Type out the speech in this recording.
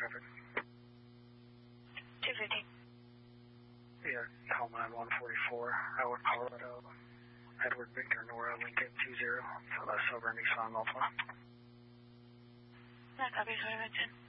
traffic. 250. Yeah, call 9144, Howard, Colorado. Edward Victor Nora, Lincoln 20, for less over in East Lawn Multiply. That copy is what I mentioned.